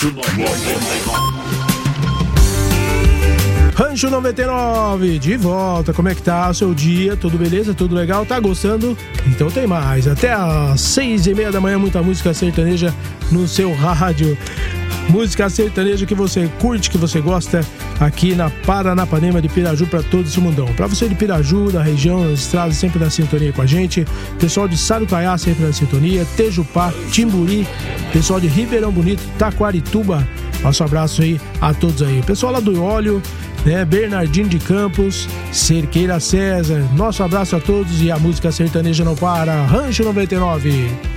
Rancho 99, de volta. Como é que tá o seu dia? Tudo beleza? Tudo legal? Tá gostando? Então tem mais. Até às 6:30 da manhã, muita música sertaneja no seu rádio. Música sertaneja que você curte, que você gosta, aqui na Paranapanema de Piraju, para todo esse mundão. Para você de Piraju, da região, das estradas, sempre na sintonia com a gente. Pessoal de Sarutaiá, sempre na sintonia. Tejupá, Timburi, pessoal de Ribeirão Bonito, Taquarituba. Nosso abraço aí a todos aí. Pessoal lá do Óleo, né? Bernardino de Campos, Cerqueira César. Nosso abraço a todos e a música sertaneja não para. Rancho 99.